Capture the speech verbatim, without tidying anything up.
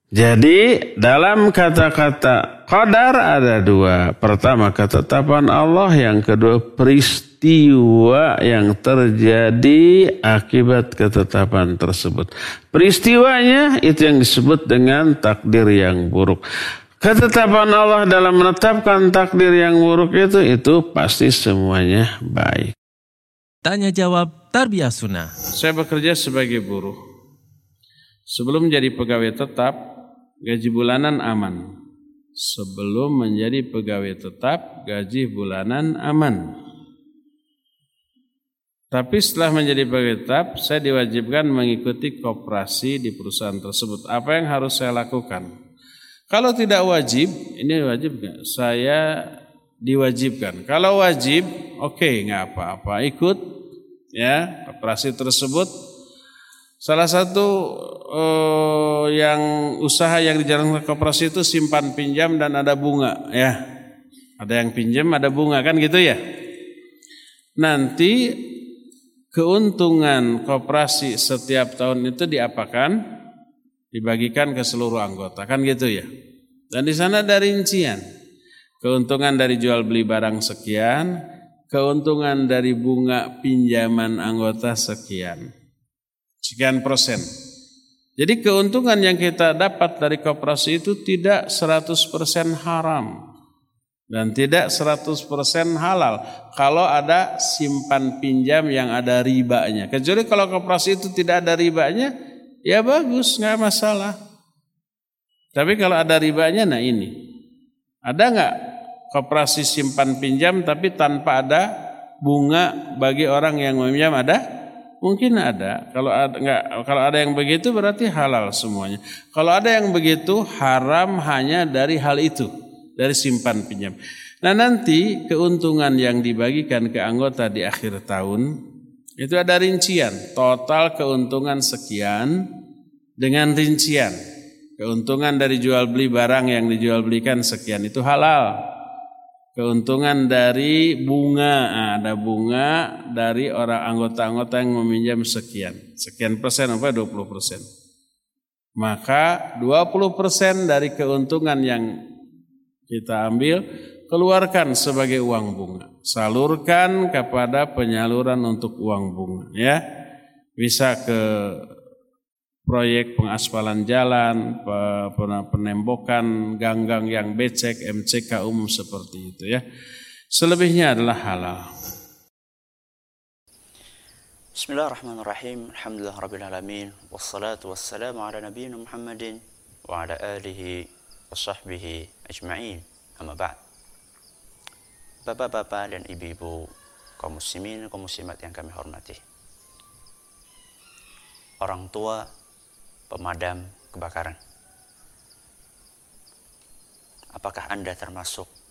Jadi dalam kata-kata qadar ada dua. Pertama ketetapan Allah, yang kedua peristiwa yang terjadi akibat ketetapan tersebut. Peristiwanya itu yang disebut dengan takdir yang buruk. Ketetapan Allah dalam menetapkan takdir yang buruk itu, itu pasti semuanya baik. Tanya jawab Tarbiyah Sunnah. Saya bekerja sebagai buruh. Sebelum jadi pegawai tetap, gaji bulanan aman. Sebelum menjadi pegawai tetap, gaji bulanan aman. Tapi setelah menjadi pegawai tetap, saya diwajibkan mengikuti koperasi di perusahaan tersebut. Apa yang harus saya lakukan? Kalau tidak wajib, ini wajib nggak? Saya diwajibkan. Kalau wajib, oke, okay, nggak apa-apa, ikut ya koperasi tersebut. Salah satu uh, yang usaha yang dijalankan koperasi itu simpan pinjam dan ada bunga ya. Ada yang pinjam, ada bunga, kan gitu ya. Nanti keuntungan koperasi setiap tahun itu diapakan? Dibagikan ke seluruh anggota, kan gitu ya. Dan di sana ada rincian. Keuntungan dari jual beli barang sekian, keuntungan dari bunga pinjaman anggota sekian. Sekian persen. Jadi keuntungan yang kita dapat dari koperasi itu tidak seratus persen haram dan tidak seratus persen halal kalau ada simpan pinjam yang ada ribanya. Kecuali kalau koperasi itu tidak ada ribanya, ya bagus, nggak masalah. Tapi kalau ada ribanya, nah ini. Ada nggak koperasi simpan pinjam tapi tanpa ada bunga bagi orang yang meminjam? Ada? Mungkin ada. Kalau ada enggak, kalau ada yang begitu berarti halal semuanya. Kalau ada yang begitu, haram hanya dari hal itu, dari simpan pinjam. Nah, nanti keuntungan yang dibagikan ke anggota di akhir tahun itu ada rincian, total keuntungan sekian dengan rincian. Keuntungan dari jual beli barang yang dijual belikan sekian, itu halal. Keuntungan dari bunga, nah, ada bunga dari orang anggota-anggota yang meminjam sekian. Sekian persen, apa dua puluh persen. Maka dua puluh persen dari keuntungan yang kita ambil, keluarkan sebagai uang bunga. Salurkan kepada penyaluran untuk uang bunga. Ya, bisa ke proyek pengaspalan jalan, penembokan gang-gang yang becek, M C K umum seperti itu ya. Selebihnya adalah halal. Bismillahirrahmanirrahim. Alhamdulillahirabbil alamin. Wassalatu wassalamu ala nabiyyina Muhammadin wa ala alihi washabbihi ajma'in. Amma ba'd. Bapak-bapak dan ibu-ibu, kaum muslimin, kaum muslimat yang kami hormati. Orang tua pemadam kebakaran. Apakah Anda termasuk